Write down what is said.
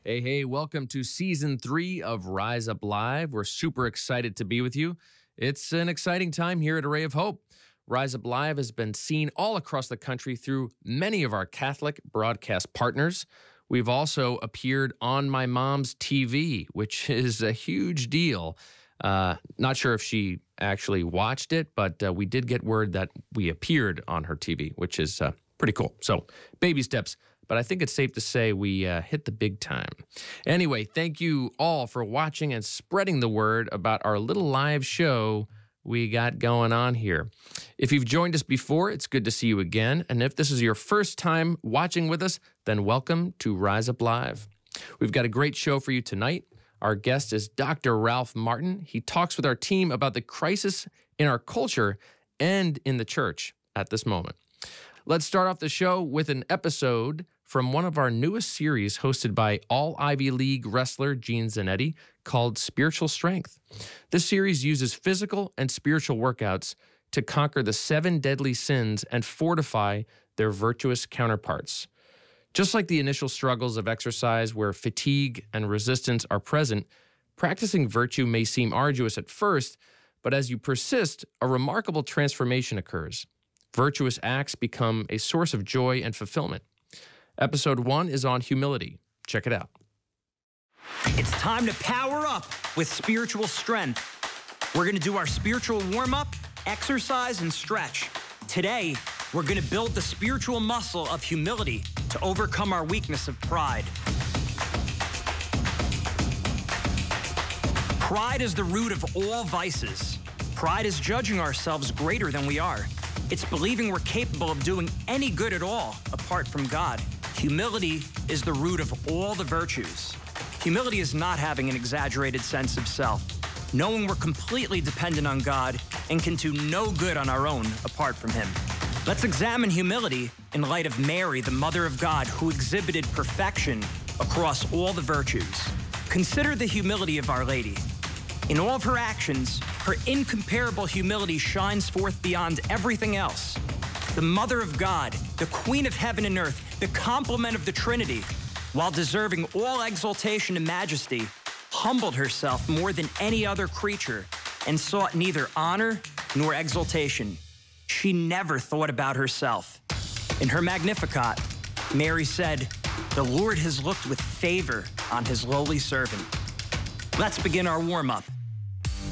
Hey, hey, welcome to season 3 of Rise Up Live. We're super excited to be with you. It's an exciting time here at Array of Hope. Rise Up Live has been seen all across the country through many of our Catholic broadcast partners. We've also appeared on my mom's TV, which is a huge deal. Not sure if she actually watched it, but we did get word that we appeared on her TV, which is pretty cool. So, baby steps. But I think it's safe to say we hit the big time. Anyway, thank you all for watching and spreading the word about our little live show we got going on here. If you've joined us before, it's good to see you again. And if this is your first time watching with us, then welcome to Rise Up Live. We've got a great show for you tonight. Our guest is Dr. Ralph Martin. He talks with our team about the crisis in our culture and in the church at this moment. Let's start off the show with an episode from one of our newest series hosted by All-Ivy League wrestler Gene Zanetti called Spiritual Strength. This series uses physical and spiritual workouts to conquer the 7 deadly sins and fortify their virtuous counterparts. Just like the initial struggles of exercise where fatigue and resistance are present, practicing virtue may seem arduous at first, but as you persist, a remarkable transformation occurs. Virtuous acts become a source of joy and fulfillment. Episode 1 is on humility. Check it out. It's time to power up with spiritual strength. We're going to do our spiritual warm-up, exercise, and stretch. Today, we're going to build the spiritual muscle of humility to overcome our weakness of pride. Pride is the root of all vices. Pride is judging ourselves greater than we are. It's believing we're capable of doing any good at all apart from God. Humility is the root of all the virtues. Humility is not having an exaggerated sense of self, knowing we're completely dependent on God and can do no good on our own apart from Him. Let's examine humility in light of Mary, the Mother of God, who exhibited perfection across all the virtues. Consider the humility of Our Lady. In all of her actions, her incomparable humility shines forth beyond everything else. The Mother of God, the Queen of heaven and earth, the complement of the Trinity, while deserving all exaltation and majesty, humbled herself more than any other creature and sought neither honor nor exaltation. She never thought about herself. In her Magnificat, Mary said, "The Lord has looked with favor on his lowly servant." Let's begin our warm-up.